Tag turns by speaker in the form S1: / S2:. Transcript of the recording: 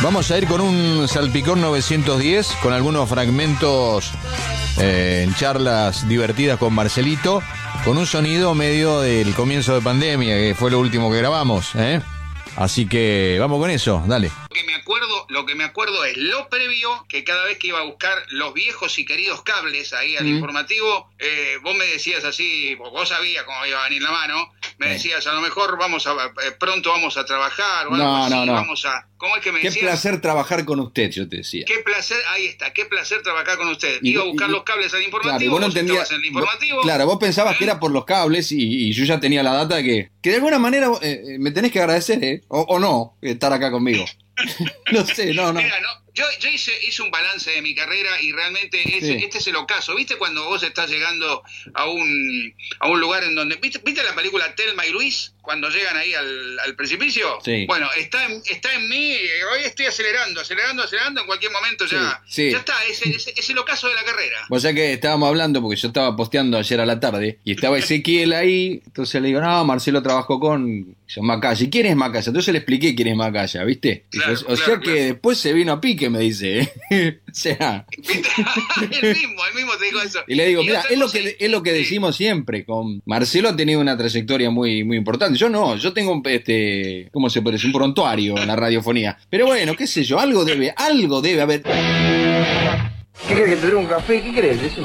S1: Vamos a ir con un Salpicón 910, con algunos fragmentos en charlas divertidas con Marcelito, con un sonido medio del comienzo de pandemia, que fue lo último que grabamos, ¿eh? Así que vamos con eso, dale.
S2: Lo que me acuerdo es lo previo, que cada vez que iba a buscar los viejos y queridos cables ahí al informativo, vos me decías así, vos sabías cómo iba a venir la mano, me decías, a lo mejor pronto vamos a trabajar o algo así, vamos a... ¿Cómo es que me decías?
S3: Qué placer trabajar con usted, yo te decía.
S2: Qué placer, ahí está, qué placer trabajar con usted. Iba a buscar los cables al informativo,
S3: claro, y vos no entendías,
S2: en el informativo.
S3: Claro, vos pensabas que era por los cables y yo ya tenía la data de que de alguna manera me tenés que agradecer, o no, estar acá conmigo. No sé, no.
S2: Mira, yo hice un balance de mi carrera y realmente este es el ocaso. ¿Viste cuando vos estás llegando a un lugar en donde... ¿Viste la película Thelma y Luis? Cuando llegan ahí al precipicio.
S3: Sí.
S2: Bueno, está en mí. Hoy estoy acelerando. En cualquier momento ya está. Es el ocaso de la carrera.
S3: O sea que estábamos hablando, porque yo estaba posteando ayer a la tarde y estaba Ezequiel ahí. Entonces le digo, no, Marcelo trabajó con Macaya. ¿Y quién es Macaya? Entonces le expliqué quién es Macaya, ¿viste?
S2: Claro,
S3: o sea que después se vino a pique, me dice. O sea.
S2: el mismo te digo eso.
S3: Y le digo, mira, es lo que decimos siempre. Con Marcelo ha tenido una trayectoria muy, muy importante. Yo no, yo tengo ¿cómo se parece? Un prontuario en la radiofonía. Pero bueno, qué sé yo, algo debe haber.
S4: ¿Qué querés que te dé un café? ¿Qué querés?